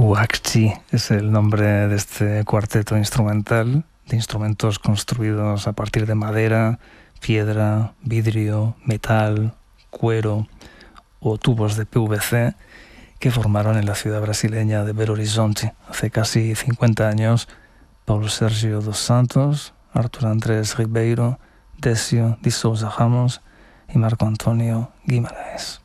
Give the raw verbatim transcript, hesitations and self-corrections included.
Huacchi es el nombre de este cuarteto instrumental de instrumentos construidos a partir de madera, piedra, vidrio, metal, cuero o tubos de P V C que formaron en la ciudad brasileña de Belo Horizonte hace casi cincuenta años Paulo Sérgio dos Santos, Arthur Andrés Ribeiro, Décio de Souza Ramos y Marco Antonio Guimarães.